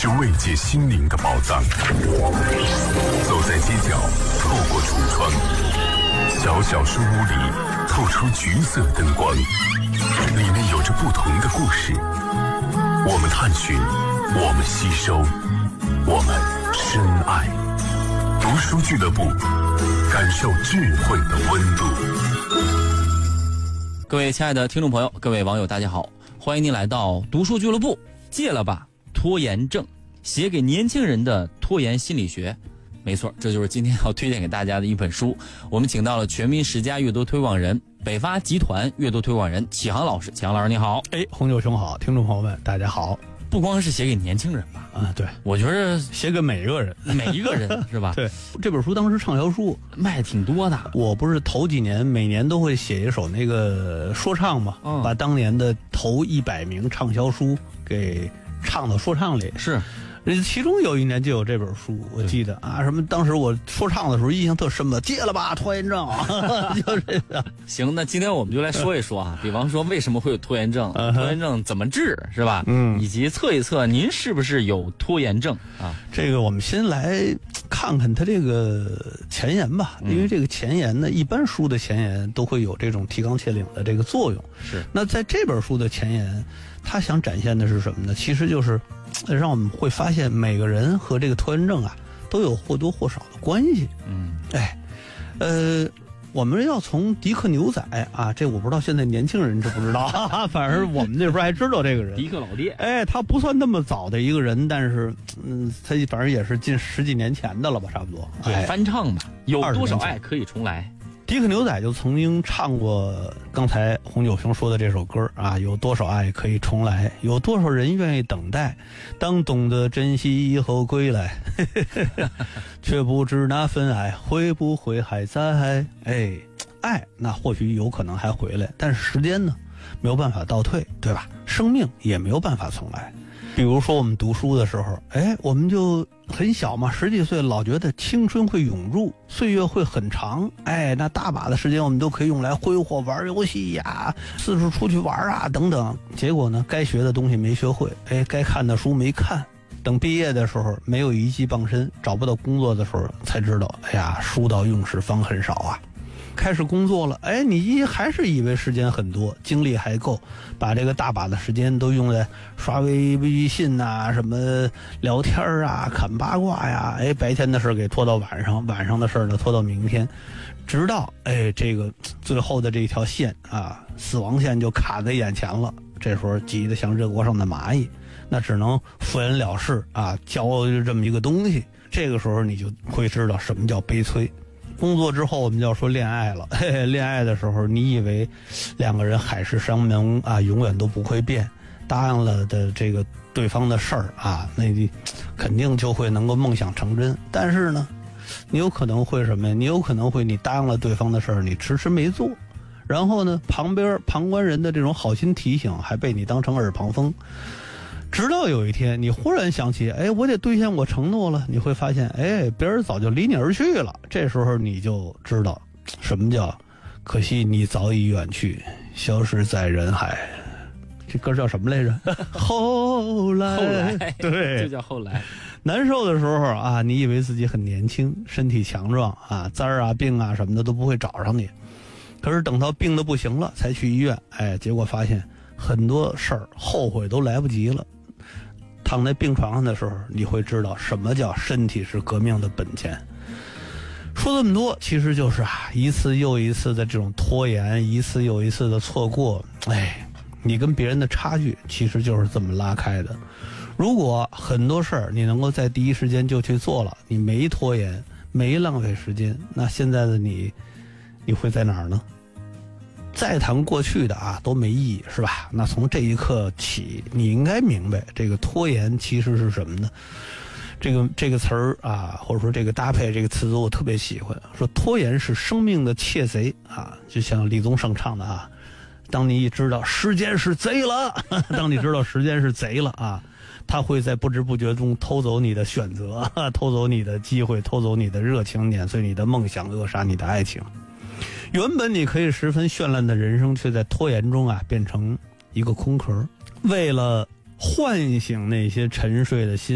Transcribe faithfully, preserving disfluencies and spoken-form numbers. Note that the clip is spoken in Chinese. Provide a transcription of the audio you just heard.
是慰藉心灵的宝藏。走在街角，透过橱窗，小小书屋里透出橘色灯光，里面有着不同的故事。我们探寻，我们吸收，我们深爱。读书俱乐部，感受智慧的温度。 各位亲爱的听众朋友，各位网友大家好，欢迎您来到读书俱乐部。戒了吧拖延症，写给年轻人的拖延心理学。没错，这就是今天要推荐给大家的一本书。我们请到了全民十佳阅读推广人、北发集团阅读推广人启航老师。启航老师你好。 哎，红九兄好，听众朋友们大家好。 不光是写给年轻人吧， 啊，对， 我觉得写给每一个人， 每一个人是吧？ 对，这本书当时畅销书卖挺多的。 我不是头几年每年都会写一首那个说唱嘛， 嗯、 把当年的头一百名畅销书给唱到说唱里。 是。 其中有一年就有这本书，我记得啊，什么当时我说唱的时候印象特深吧，戒了吧拖延症，就这个。 行，那今天我们就来说一说啊，比方说为什么会有拖延症， uh-huh. 拖延症怎么治，是吧？ 嗯， 以及测一测您是不是有拖延症啊？ 这个我们先来看看它这个前言吧，因为这个前言呢，一般书的前言都会有这种提纲挈领的这个作用。 是。 那在这本书的前言，它想展现的是什么呢？其实就是让我们会发现每个人和这个拖延症啊都有或多或少的关系。 嗯， 哎，呃，我们要从迪克牛仔啊，这我不知道现在年轻人知不知道，哈哈，反正我们那时候还知道这个人。 迪克老爹， 哎，他不算那么早的一个人，但是嗯，他反正也是近十几年前的了吧，差不多。 对， 哎、 翻唱吧，有多少爱可以重来。 迪克牛仔就曾经唱过刚才红九兄说的这首歌啊，有多少爱可以重来，有多少人愿意等待，当懂得珍惜以后归来，却不知那份爱会不会还在。哎，爱那或许有可能还回来，但是时间呢没有办法倒退，对吧？生命也没有办法重来。比如说我们读书的时候，哎，我们就很小嘛，十几岁老觉得青春会涌入，岁月会很长，哎，那大把的时间我们都可以用来挥霍，玩游戏呀，四处出去玩啊等等。结果呢，该学的东西没学会，哎，该看的书没看，等毕业的时候没有一技傍身，找不到工作的时候才知道，哎呀，书到用时方恨少啊。开始工作了，哎，你还是以为时间很多，精力还够，把这个大把的时间都用在刷微微信呐、什么聊天啊、看八卦呀，哎，白天的事给拖到晚上，晚上的事呢拖到明天，直到哎这个最后的这条线啊，死亡线就卡在眼前了，这时候急得像热锅上的蚂蚁，那只能敷衍了事啊，教这么一个东西。这个时候你就会知道什么叫悲催。工作之后我们就要说恋爱了，嘿嘿，恋爱的时候你以为两个人海誓山盟啊，永远都不会变，答应了的这个对方的事儿啊，那你肯定就会能够梦想成真。但是呢，你有可能会什么呀？你有可能会你答应了对方的事儿，你迟迟没做，然后呢，旁边旁观人的这种好心提醒还被你当成耳旁风。直到有一天你忽然想起，哎，我得兑现我承诺了，你会发现，哎，别人早就离你而去了。这时候你就知道什么叫可惜你早已远去，消失在人海。这歌叫什么来着？后来， 后来， 对， 就叫后来。 难受的时候啊，你以为自己很年轻，身体强壮啊，灾儿啊病啊什么的都不会找上你，可是等到病得不行了才去医院，哎，结果发现很多事儿后悔都来不及了。躺在病床上的时候，你会知道什么叫身体是革命的本钱。说这么多，其实就是啊，一次又一次的这种拖延，一次又一次的错过，哎，你跟别人的差距其实就是这么拉开的。如果很多事儿你能够在第一时间就去做了，你没拖延，没浪费时间，那现在的你，你会在哪儿呢？再谈过去的啊都没意义，是吧？那从这一刻起，你应该明白这个拖延其实是什么呢？这个这个词儿啊，或者说这个搭配这个词组我特别喜欢，说拖延是生命的窃贼啊，就像李宗盛唱的啊，当你一知道时间是贼了，当你知道时间是贼了啊，他会在不知不觉中偷走你的选择，偷走你的机会，偷走你的热情，碾碎你的梦想，扼杀你的爱情。原本你可以十分绚烂的人生，却在拖延中啊变成一个空壳。为了唤醒那些沉睡的心，